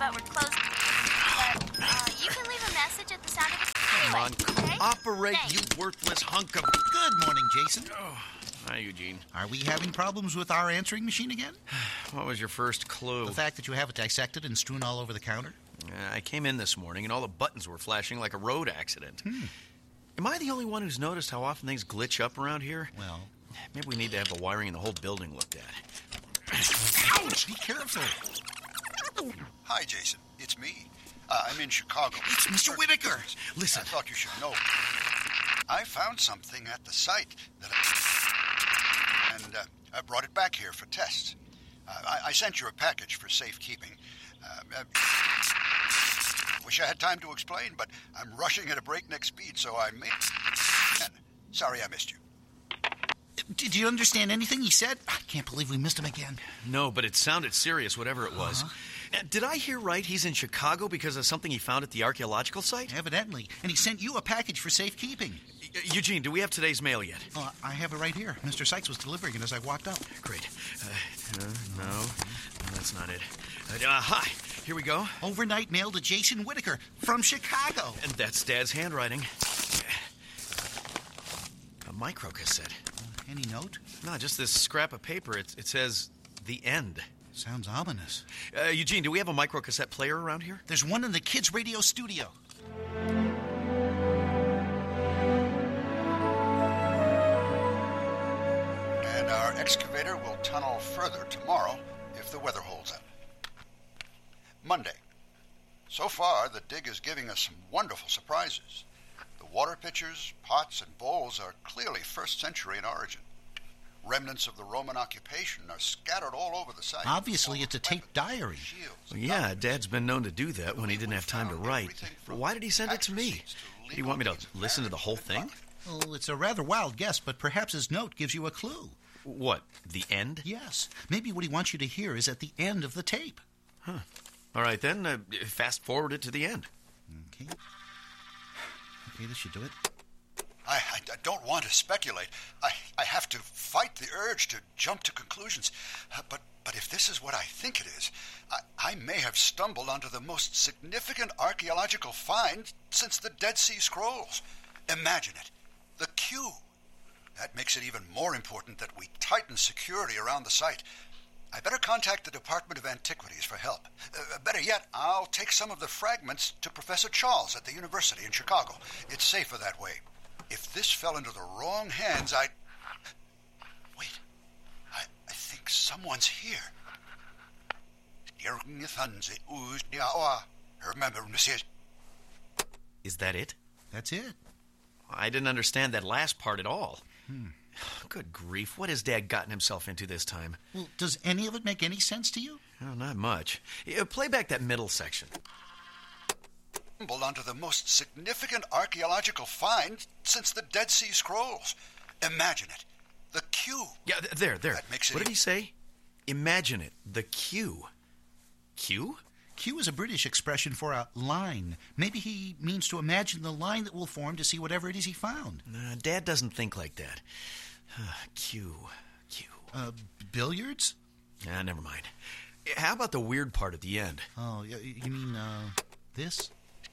but we're closed. But you can leave a message at the sound of the... Come on, okay? cooperate, Thanks. you worthless hunk of... Good morning, Jason. Oh, hi, Eugene. Are we having problems with our answering machine again? What was your first clue? The fact that you have it dissected and strewn all over the counter? I came in this morning and all the buttons were flashing like a road accident. Am I the only one who's noticed how often things glitch up around here? Well... Maybe we need to have the wiring in the whole building looked at. Ouch! Be careful. Hi, Jason. It's me. I'm in Chicago. It's Mr. Whitaker. Listen. I thought you should know. I found something at the site that I brought it back here for tests. I sent you a package for safekeeping. Wish I had time to explain, but I'm rushing at a breakneck speed, so I may... Sorry I missed you. Did you understand anything he said? I can't believe we missed him again. No, but it sounded serious, whatever it was. Did I hear right? He's in Chicago because of something he found at the archaeological site? Evidently. And he sent you a package for safekeeping. Eugene, do we have today's mail yet? I have it right here. Mr. Sykes was delivering it as I walked up. Great. No, that's not it. Hi, here we go. Overnight mail to Jason Whitaker from Chicago. And that's Dad's handwriting. A microcassette. Any note? No, just this scrap of paper. It says, The End. Sounds ominous. Eugene, do we have a microcassette player around here? There's one in the kids' radio studio. And our excavator will tunnel further tomorrow if the weather holds up. Monday. So far, the dig is giving us some wonderful surprises. The water pitchers, pots, and bowls are clearly first century in origin. Remnants of the Roman occupation are scattered all over the site. Obviously, it's a taped diary. Well, yeah, Dad's been known to do that when he didn't have time to write. Why did he send it to me? Do you want me to listen to the whole thing? Well, it's a rather wild guess, but perhaps his note gives you a clue. What, the end? Yes. Maybe what he wants you to hear is at the end of the tape. Huh. All right, then, fast forward it to the end. Okay. Okay, this should do it. I don't want to speculate. I have to fight the urge to jump to conclusions. But if this is what I think it is, I may have stumbled onto the most significant archaeological find since the Dead Sea Scrolls. Imagine it. The Q. That makes it even more important that we tighten security around the site. I better contact the Department of Antiquities for help. Better yet, I'll take some of the fragments to Professor Charles at the university in Chicago. It's safer that way. If this fell into the wrong hands, Wait. I think someone's here. Is that it? That's it. I didn't understand that last part at all. Good grief, what has Dad gotten himself into this time? Well, does any of it make any sense to you? Oh, not much. Play back that middle section. Stumbled onto the most significant archaeological find since the Dead Sea Scrolls. Imagine it. The Q. Yeah, there. That makes it What did he say? Imagine it. The Q. Q? Q is a British expression for a line. Maybe he means to imagine the line that will form to see whatever it is he found. Dad doesn't think like that. Q. Billiards? Never mind. How about the weird part at the end? Oh, you mean, this?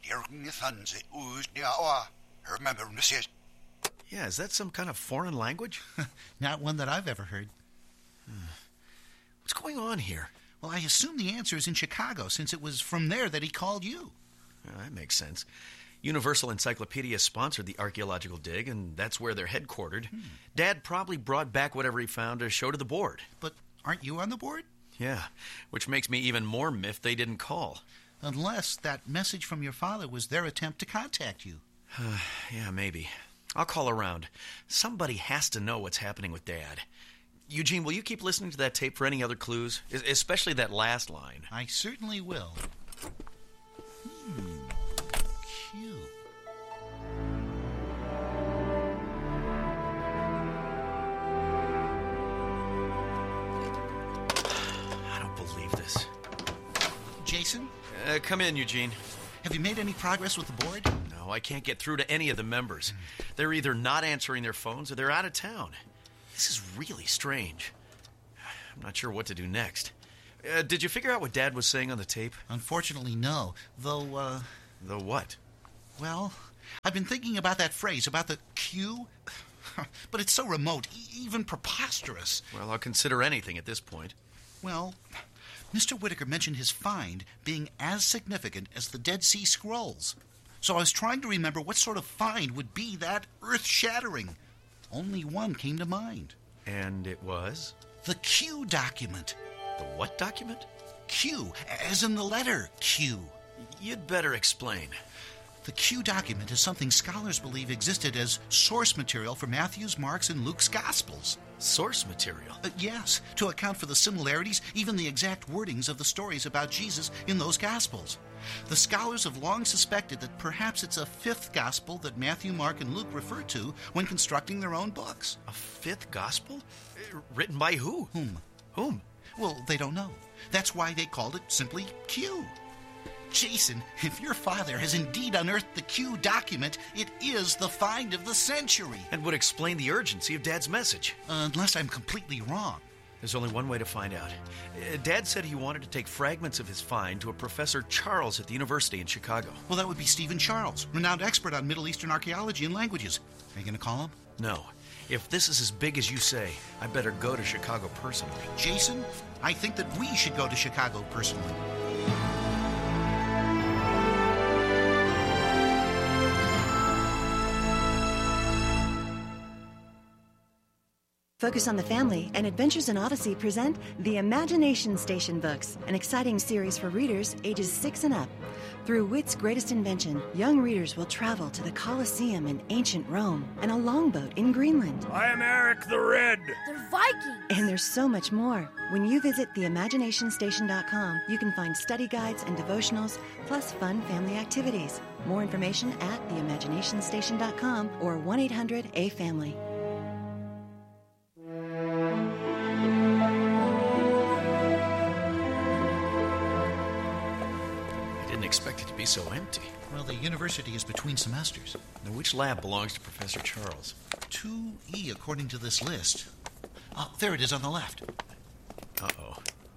Yeah, is that some kind of foreign language? Not one that I've ever heard. What's going on here? Well, I assume the answer is in Chicago, since it was from there that he called you. That makes sense. Universal Encyclopedia sponsored the archaeological dig, and that's where they're headquartered. Dad probably brought back whatever he found to show to the board. But aren't you on the board? Yeah, which makes me even more miffed they didn't call. Unless that message from your father was their attempt to contact you. Yeah, maybe. I'll call around. Somebody has to know what's happening with Dad. Eugene, will you keep listening to that tape for any other clues? Especially that last line. I certainly will. Q. I don't believe this. Jason? Come in, Eugene. Have you made any progress with the board? No, I can't get through to any of the members. They're either not answering their phones or they're out of town. This is really strange. I'm not sure what to do next. Did you figure out what Dad was saying on the tape? Unfortunately, no. Though, The what? well, I've been thinking about that phrase, about the Q. But it's so remote, even preposterous. Well, I'll consider anything at this point. Well, Mr. Whitaker mentioned his find being as significant as the Dead Sea Scrolls. So I was trying to remember what sort of find would be that earth-shattering. Only one came to mind. And it was? The Q document. The what document? Q, as in the letter Q. You'd better explain. The Q document is something scholars believe existed as source material for Matthew's, Mark's, and Luke's Gospels. Source material? Yes, to account for the similarities, even the exact wordings of the stories about Jesus in those Gospels. The scholars have long suspected that perhaps it's a fifth Gospel that Matthew, Mark, and Luke refer to when constructing their own books. A fifth gospel? Written by who? Whom? Well, they don't know. That's why they called it simply Q. Jason, if your father has indeed unearthed the Q document, it is the find of the century. And would explain the urgency of Dad's message. Unless I'm completely wrong. There's only one way to find out. Dad said he wanted to take fragments of his find to a Professor Charles at the university in Chicago. Well, that would be Stephen Charles, renowned expert on Middle Eastern archaeology and languages. Are you going to call him? No. If this is as big as you say, I better go to Chicago personally. Jason, I think that we should go to Chicago personally. Focus on the Family and Adventures in Odyssey present the Imagination Station books, an exciting series for readers ages 6 and up. Through wit's greatest invention, young readers will travel to the Colosseum in ancient Rome and a longboat in Greenland. I am Eric the Red. They're Vikings. And there's so much more. When you visit theimaginationstation.com, you can find study guides and devotionals, plus fun family activities. More information at theimaginationstation.com or 1-800-A-FAMILY. Expect it to be so empty. Well, the university is between semesters. Now, which lab belongs to Professor Charles? 2E, according to this list. Oh, there it is on the left. Uh-oh.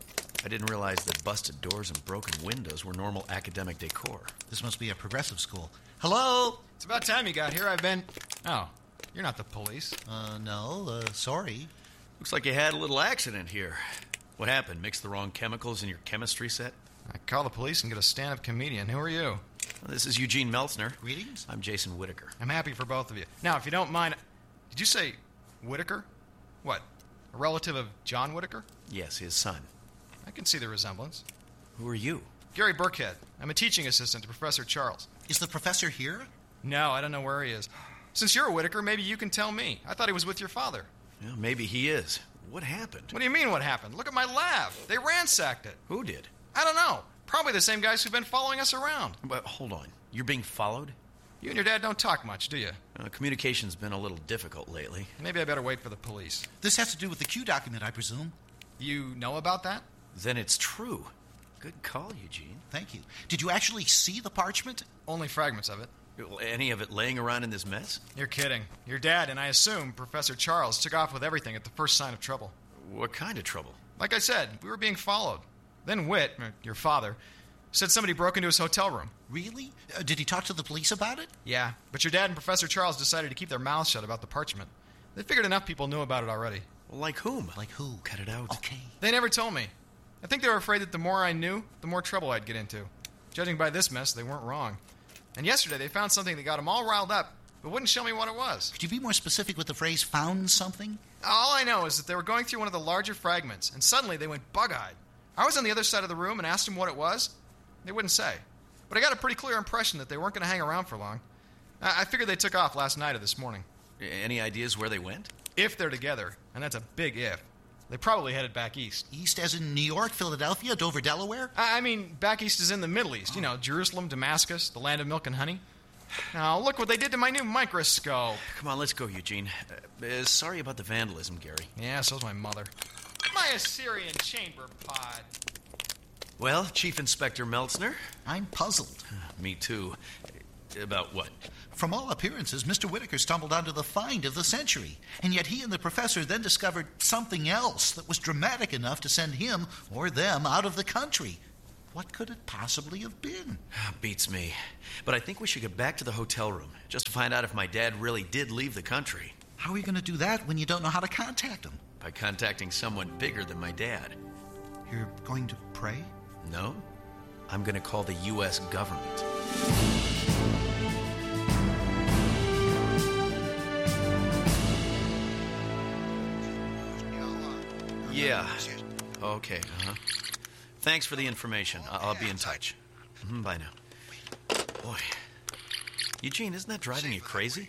I didn't realize that busted doors and broken windows were normal academic decor. This must be a progressive school. Hello? It's about time you got here. I've been... Oh, you're not the police. No, sorry. Looks like you had a little accident here. What happened? Mixed the wrong chemicals in your chemistry set? I call the police and get a stand-up comedian. Who are you? Well, this is Eugene Meltzner. Greetings. I'm Jason Whitaker. I'm happy for both of you. Now, if you don't mind... Did you say Whitaker? What, a relative of John Whitaker? Yes, his son. I can see the resemblance. Who are you? Gary Burkhead. I'm a teaching assistant to Professor Charles. Is the professor here? No, I don't know where he is. Since you're a Whitaker, maybe you can tell me. I thought he was with your father. Well, maybe he is. What happened? What do you mean, what happened? Look at my lab. They ransacked it. Who did? I don't know. Probably the same guys who've been following us around. But hold on. You're being followed? You and your dad don't talk much, do you? Communication's been a little difficult lately. Maybe I better wait for the police. This has to do with the Q document, I presume. You know about that? Then it's true. Good call, Eugene. Thank you. Did you actually see the parchment? Only fragments of it. Any of it laying around in this mess? You're kidding. Your dad, and I assume Professor Charles, took off with everything at the first sign of trouble. What kind of trouble? Like I said, we were being followed. Then Whit, your father, said somebody broke into his hotel room. Really? Did he talk to the police about it? Yeah, but your dad and Professor Charles decided to keep their mouths shut about the parchment. They figured enough people knew about it already. Well, like whom? Like who? Cut it out. Okay. They never told me. I think they were afraid that the more I knew, the more trouble I'd get into. Judging by this mess, they weren't wrong. And yesterday they found something that got them all riled up, but wouldn't show me what it was. Could you be more specific with the phrase, found something? All I know is that they were going through one of the larger fragments, and suddenly they went bug-eyed. I was on the other side of the room and asked them what it was. They wouldn't say. But I got a pretty clear impression that they weren't going to hang around for long. I figured they took off last night or this morning. Any ideas where they went? If they're together, and that's a big if. They probably headed back east. East as in New York, Philadelphia, Dover, Delaware? I mean, back east is in the Middle East. You know, Jerusalem, Damascus, the land of milk and honey. Now, look what they did to my new microscope. Come on, let's go, Eugene. Sorry about the vandalism, Gary. Yeah, so's my mother. My Assyrian chamber pod. Well, Chief Inspector Meltzner? I'm puzzled. Me too. About what? From all appearances, Mr. Whitaker stumbled onto the find of the century, and yet he and the professor then discovered something else that was dramatic enough to send him or them out of the country. What could it possibly have been? Beats me. But I think we should get back to the hotel room, just to find out if my dad really did leave the country. How are you going to do that when you don't know how to contact him? By contacting someone bigger than my dad. You're going to pray? No? I'm going to call the U.S. government. Yeah. Okay, Thanks for the information. I'll be in touch. Bye now. Boy. Eugene, isn't that driving you crazy?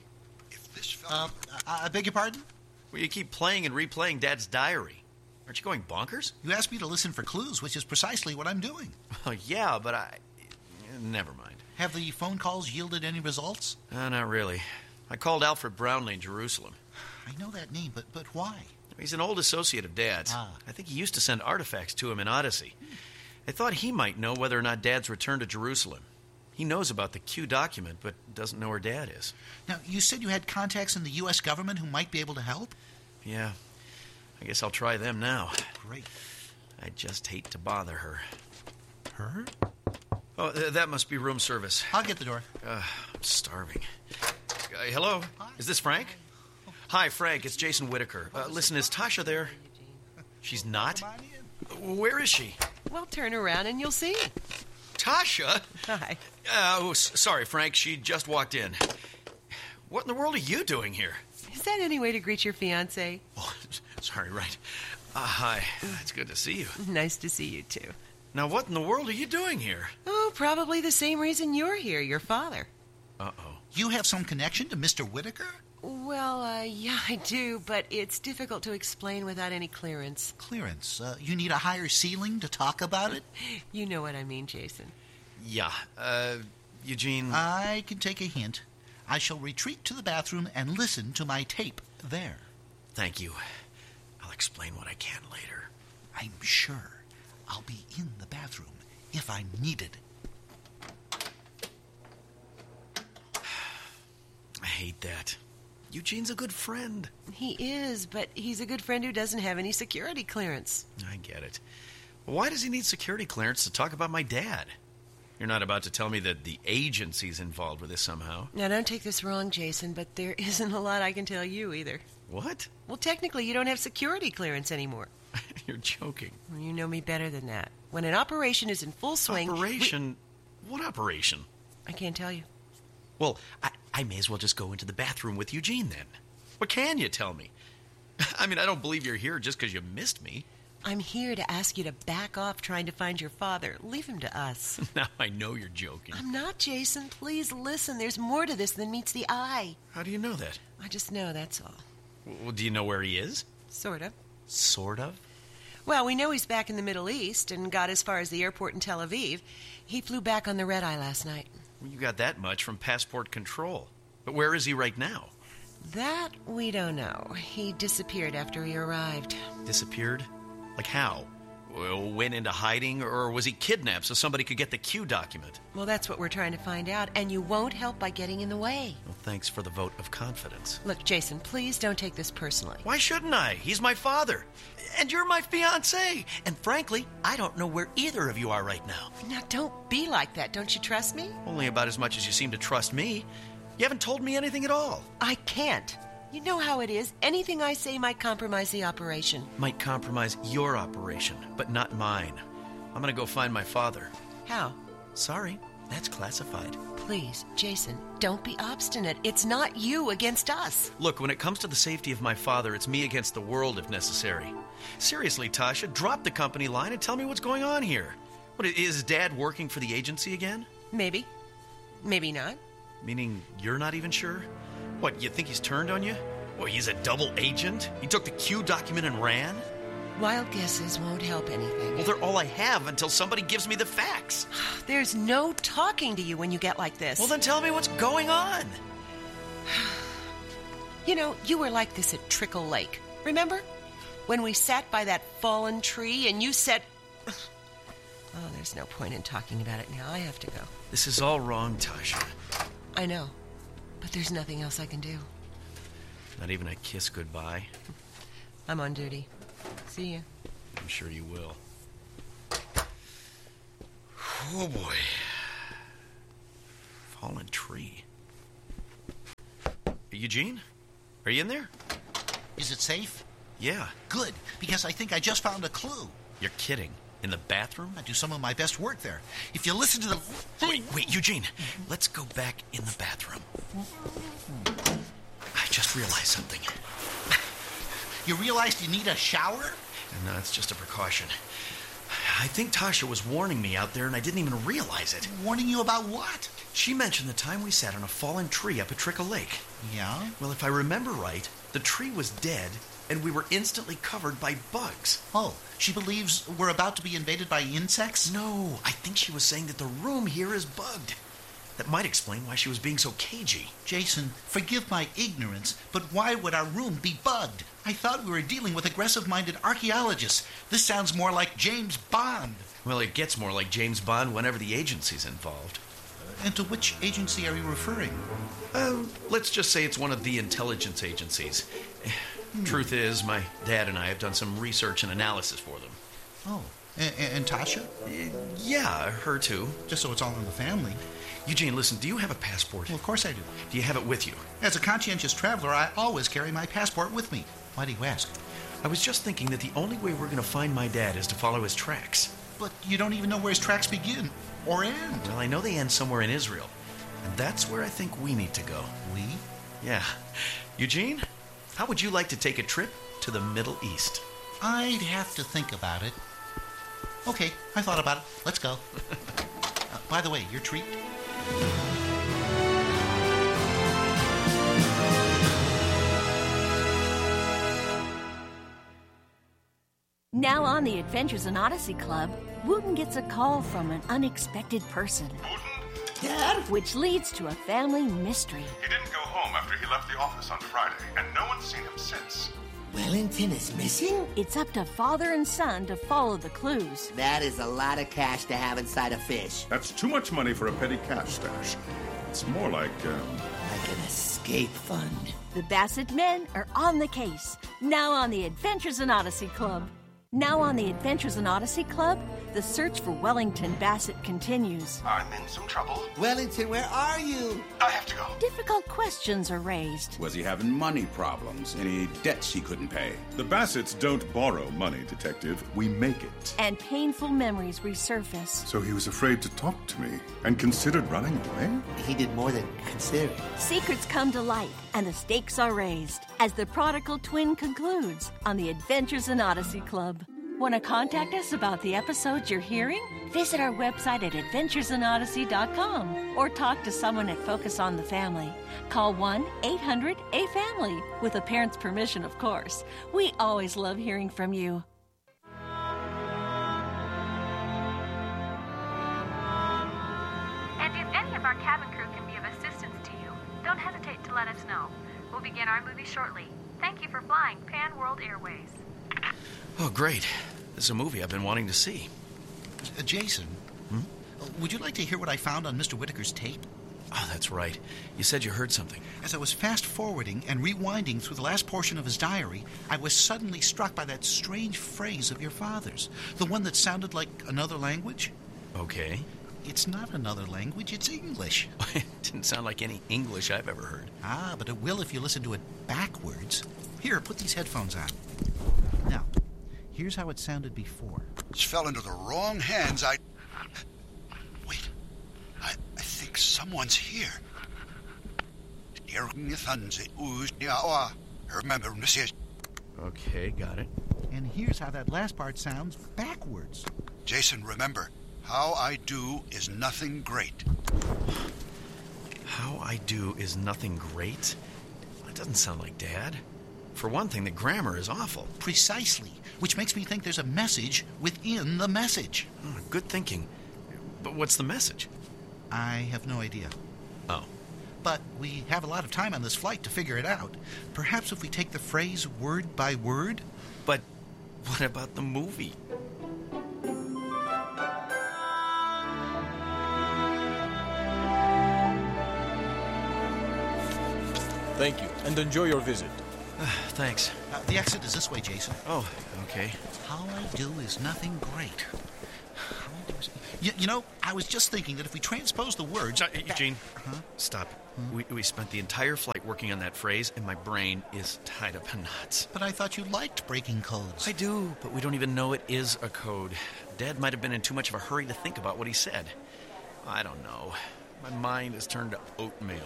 I beg your pardon? Well, you keep playing and replaying Dad's diary. Aren't you going bonkers? You asked me to listen for clues, which is precisely what I'm doing. Well, yeah, but never mind. Have the phone calls yielded any results? Not really. I called Alfred Brownlee in Jerusalem. I know that name, but why? He's an old associate of Dad's. I think he used to send artifacts to him in Odyssey. I thought he might know whether or not Dad's returned to Jerusalem. He knows about the Q document, but doesn't know where Dad is. Now, you said you had contacts in the U.S. government who might be able to help? Yeah. I guess I'll try them now. Great. I just hate to bother her. Her? Oh, that must be room service. I'll get the door. I'm starving. Hello? Hi. Is this Frank? Hi, Frank. It's Jason Whitaker. Listen, is Tasha there? She's not? Where is she? Well, turn around and you'll see. Tasha? Hi. Sorry, Frank. She just walked in. What in the world are you doing here? Is that any way to greet your fiancé? Oh, sorry, right. Hi. It's good to see you. Nice to see you, too. Now, what in the world are you doing here? Oh, probably the same reason you're here, your father. Uh-oh. You have some connection to Mr. Whitaker? Well, yeah, I do, but it's difficult to explain without any clearance. Clearance? You need a higher ceiling to talk about it? You know what I mean, Jason. Yeah. Eugene... I can take a hint. I shall retreat to the bathroom and listen to my tape there. Thank you. I'll explain what I can later. I'm sure I'll be in the bathroom if I'm needed. I hate that. Eugene's a good friend. He is, but he's a good friend who doesn't have any security clearance. I get it. Why does he need security clearance to talk about my dad? You're not about to tell me that the agency's involved with this somehow. Now, don't take this wrong, Jason, but there isn't a lot I can tell you either. What? Well, technically, you don't have security clearance anymore. You're joking. Well, you know me better than that. When an operation is in full swing... Operation? What operation? I can't tell you. Well, I may as well just go into the bathroom with Eugene then. What can you tell me? I mean, I don't believe you're here just because you missed me. I'm here to ask you to back off trying to find your father. Leave him to us. Now I know you're joking. I'm not, Jason. Please listen. There's more to this than meets the eye. How do you know that? I just know, that's all. Well, do you know where he is? Sort of. Sort of? Well, we know he's back in the Middle East and got as far as the airport in Tel Aviv. He flew back on the red-eye last night. Well, you got that much from passport control. But where is he right now? That we don't know. He disappeared after he arrived. Disappeared? Like how? Well, went into hiding, or was he kidnapped so somebody could get the Q document? Well, that's what we're trying to find out, and you won't help by getting in the way. Well, thanks for the vote of confidence. Look, Jason, please don't take this personally. Why shouldn't I? He's my father. And you're my fiancé. And frankly, I don't know where either of you are right now. Now, don't be like that. Don't you trust me? Only about as much as you seem to trust me. You haven't told me anything at all. I can't. You know how it is. Anything I say might compromise the operation. Might compromise your operation, but not mine. I'm gonna go find my father. How? Sorry, that's classified. Please, Jason, don't be obstinate. It's not you against us. Look, when it comes to the safety of my father, it's me against the world if necessary. Seriously, Tasha, drop the company line and tell me what's going on here. What, is Dad working for the agency again? Maybe. Maybe not. Meaning you're not even sure? What, you think he's turned on you? Well, he's a double agent? He took the Q document and ran? Wild guesses won't help anything. Well, they're all I have until somebody gives me the facts. There's no talking to you when you get like this. Well, then tell me what's going on. You know, you were like this at Trickle Lake. Remember? When we sat by that fallen tree and you said... Oh, there's no point in talking about it now. I have to go. This is all wrong, Tasha. I know, but there's nothing else I can do. Not even a kiss goodbye? I'm on duty. See ya. I'm sure you will. Oh, boy. Fallen tree. Eugene? Are you in there? Is it safe? Yeah. Good, because I think I just found a clue. You're kidding. In the bathroom? I do some of my best work there. If you listen to the... Wait, Eugene. Let's go back in the bathroom. I just realized something. You realized you need a shower? No, it's just a precaution. I think Tasha was warning me out there, and I didn't even realize it. Warning you about what? She mentioned the time we sat on a fallen tree up at Trickle Lake. Yeah? Well, if I remember right, the tree was dead, and we were instantly covered by bugs. Oh, she believes we're about to be invaded by insects? No, I think she was saying that the room here is bugged. That might explain why she was being so cagey. Jason, forgive my ignorance, but why would our room be bugged? I thought we were dealing with aggressive-minded archaeologists. This sounds more like James Bond. Well, it gets more like James Bond whenever the agency's involved. And to which agency are you referring? Let's just say it's one of the intelligence agencies. Truth is, my dad and I have done some research and analysis for them. Oh, and Tasha? Yeah, her too. Just so it's all in the family. Eugene, listen, do you have a passport? Well, of course I do. Do you have it with you? As a conscientious traveler, I always carry my passport with me. Why do you ask? I was just thinking that the only way we're going to find my dad is to follow his tracks. But you don't even know where his tracks begin or end. Well, I know they end somewhere in Israel. And that's where I think we need to go. We? Yeah. Eugene, how would you like to take a trip to the Middle East? I'd have to think about it. Okay, I thought about it. Let's go. By the way, your treat? Now on the Adventures in Odyssey Club, Wooten gets a call from an unexpected person. Dad? Which leads to a family mystery. He didn't go home after he left the office on Friday, and no one's seen him since. Wellington is missing? It's up to father and son to follow the clues. That is a lot of cash to have inside a fish. That's too much money for a petty cash stash. It's more like an escape fund. The Bassett men are on the case. Now on the Adventures in Odyssey Club. Now on the Adventures in Odyssey Club, the search for Wellington Bassett continues. I'm in some trouble. Wellington, where are you? I have to go. Difficult questions are raised. Was he having money problems? Any debts he couldn't pay? The Bassets don't borrow money, Detective. We make it. And painful memories resurface. So he was afraid to talk to me and considered running away? He did more than consider. Secrets come to light and the stakes are raised as the prodigal twin concludes on the Adventures in Odyssey Club. Want to contact us about the episodes you're hearing? Visit our website at adventuresinodyssey.com or talk to someone at Focus on the Family. Call 1-800-A-FAMILY with a parent's permission, of course. We always love hearing from you. And if any of our cabin crew can be of assistance to you, don't hesitate to let us know. We'll begin our movie shortly. Thank you for flying Pan World Airways. Oh, great. This is a movie I've been wanting to see. Jason, would you like to hear what I found on Mr. Whitaker's tape? Oh, that's right. You said you heard something. As I was fast-forwarding and rewinding through the last portion of his diary, I was suddenly struck by that strange phrase of your father's. The one that sounded like another language. Okay. It's not another language, it's English. It didn't sound like any English I've ever heard. Ah, but it will if you listen to it backwards. Here, put these headphones on. Now, here's how it sounded before. This fell into the wrong hands. Wait. I think someone's here. Okay, got it. And here's how that last part sounds backwards. Jason, remember, how I do is nothing great. How I do is nothing great? That doesn't sound like Dad. For one thing, the grammar is awful. Precisely, which makes me think there's a message within the message. Oh, good thinking. But what's the message? I have no idea. Oh. But we have a lot of time on this flight to figure it out. Perhaps if we take the phrase word by word? But what about the movie? Thank you, and enjoy your visit. Thanks. The exit is this way, Jason. Oh, okay. How I do is nothing great. You know, I was just thinking that if we transpose the words... Eugene, stop. We spent the entire flight working on that phrase, and my brain is tied up in knots. But I thought you liked breaking codes. I do, but we don't even know it is a code. Dad might have been in too much of a hurry to think about what he said. I don't know. My mind is turned to oatmeal.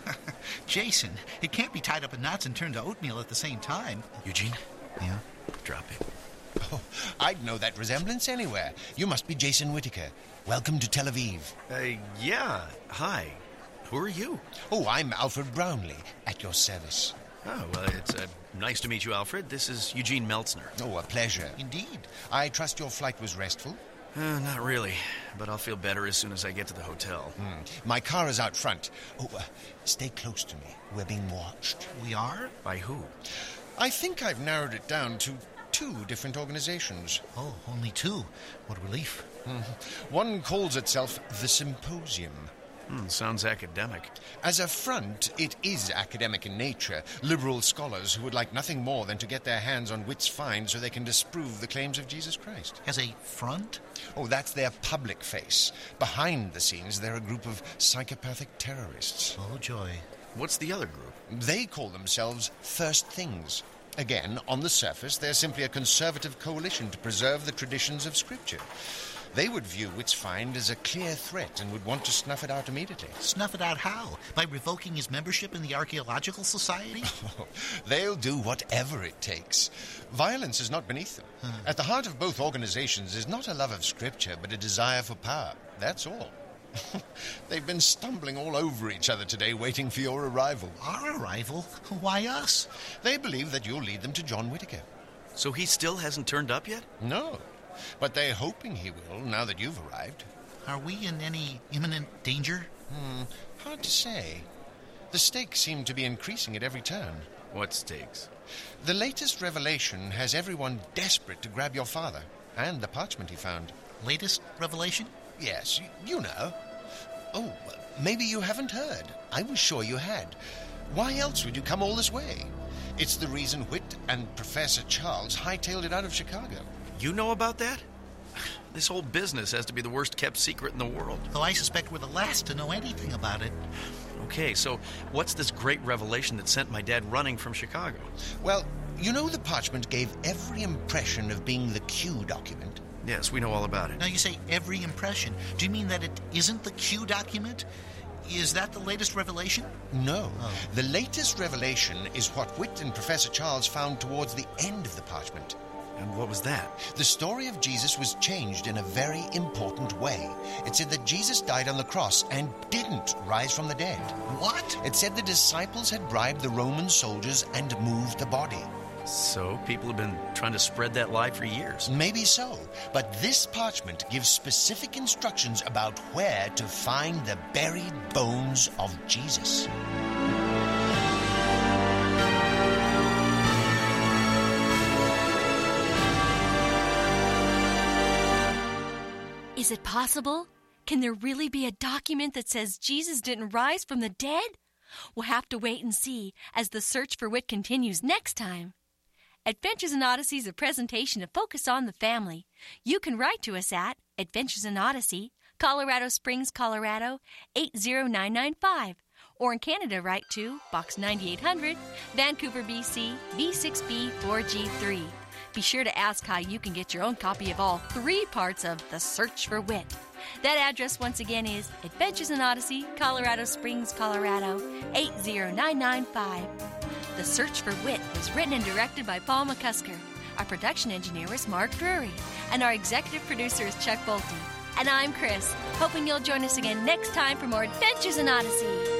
Jason, it can't be tied up in knots and turned to oatmeal at the same time. Eugene? Yeah? Drop it. Oh, I'd know that resemblance anywhere. You must be Jason Whittaker. Welcome to Tel Aviv. Yeah. Hi. Who are you? Oh, I'm Alfred Brownlee, at your service. Oh, well, it's nice to meet you, Alfred. This is Eugene Meltzner. Oh, a pleasure. Indeed. I trust your flight was restful? Not really, but I'll feel better as soon as I get to the hotel. My car is out front. Oh, stay close to me. We're being watched. We are? By who? I think I've narrowed it down to 2 different organizations. Oh, only 2. What relief. One calls itself the Symposium. Sounds academic. As a front, it is academic in nature. Liberal scholars who would like nothing more than to get their hands on Witt's find so they can disprove the claims of Jesus Christ. As a front? Oh, that's their public face. Behind the scenes, they're a group of psychopathic terrorists. Oh, joy. What's the other group? They call themselves First Things. Again, on the surface, they're simply a conservative coalition to preserve the traditions of Scripture. They would view Witt's find as a clear threat and would want to snuff it out immediately. Snuff it out how? By revoking his membership in the Archaeological Society? They'll do whatever it takes. Violence is not beneath them. At the heart of both organizations is not a love of Scripture, but a desire for power. That's all. They've been stumbling all over each other today, waiting for your arrival. Our arrival? Why us? They believe that you'll lead them to John Whittaker. So he still hasn't turned up yet? No. But they're hoping he will, now that you've arrived. Are we in any imminent danger? Hard to say. The stakes seem to be increasing at every turn. What stakes? The latest revelation has everyone desperate to grab your father, and the parchment he found. Latest revelation? Yes, you know. Oh, maybe you haven't heard. I was sure you had. Why else would you come all this way? It's the reason Whitt and Professor Charles hightailed it out of Chicago. You know about that? This whole business has to be the worst-kept secret in the world. Though I suspect we're the last to know anything about it. Okay, so what's this great revelation that sent my dad running from Chicago? Well, you know the parchment gave every impression of being the Q document? Yes, we know all about it. Now, you say every impression. Do you mean that it isn't the Q document? Is that the latest revelation? No. The latest revelation is what Whitt and Professor Charles found towards the end of the parchment. And what was that? The story of Jesus was changed in a very important way. It said that Jesus died on the cross and didn't rise from the dead. What? It said the disciples had bribed the Roman soldiers and moved the body. So people have been trying to spread that lie for years. Maybe so. But this parchment gives specific instructions about where to find the buried bones of Jesus. Is it possible? Can there really be a document that says Jesus didn't rise from the dead? We'll have to wait and see as the search for Whitt continues next time. Adventures in Odyssey is a presentation of Focus on the Family. You can write to us at Adventures in Odyssey, Colorado Springs, Colorado, 80995. Or in Canada, write to Box 9800, Vancouver, BC, V6B 4G3. Be sure to ask how you can get your own copy of all 3 parts of The Search for Whitt. That address once again is Adventures in Odyssey, Colorado Springs, Colorado, 80995. The Search for Whitt was written and directed by Paul McCusker. Our production engineer is Mark Drury. And our executive producer is Chuck Bolte. And I'm Chris, hoping you'll join us again next time for more Adventures in Odyssey.